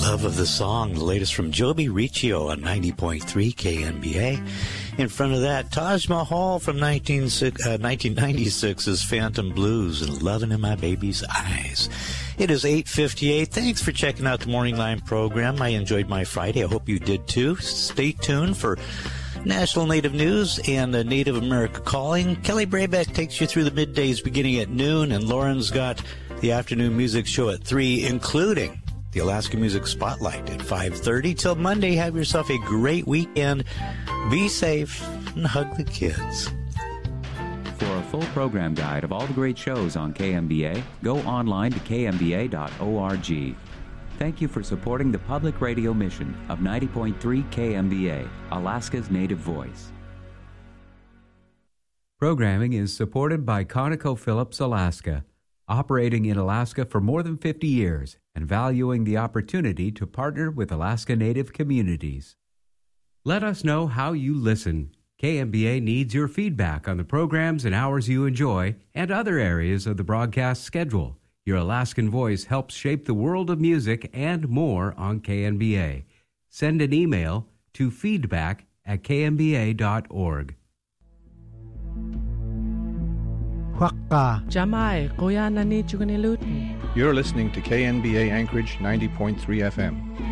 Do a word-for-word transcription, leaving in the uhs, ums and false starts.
Love of the Song, the latest from Joby Riccio on ninety point three K N B A. In front of that, Taj Mahal from nineteen ninety-six's Phantom Blues and Lovin' in My Baby's Eyes. It is eight fifty-eight. Thanks for checking out the Morning Line program. I enjoyed my Friday. I hope you did too. Stay tuned for National Native News and uh, Native America Calling. Kelly Brabeck takes you through the middays beginning at noon, and Lauren's got the afternoon music show at three, including the Alaska Music Spotlight at five thirty. Till Monday, have yourself a great weekend. Be safe and hug the kids. For a full program guide of all the great shows on K M B A, go online to k m b a dot org. Thank you for supporting the public radio mission of ninety point three K M B A, Alaska's native voice. Programming is supported by ConocoPhillips Alaska, operating in Alaska for more than fifty years and valuing the opportunity to partner with Alaska Native communities. Let us know how you listen. K M B A needs your feedback on the programs and hours you enjoy and other areas of the broadcast schedule. Your Alaskan voice helps shape the world of music and more on K N B A. Send an email to feedback at k m b a dot org. Jamai, Koya Nani Chugunilut. You're listening to K N B A Anchorage ninety point three F M.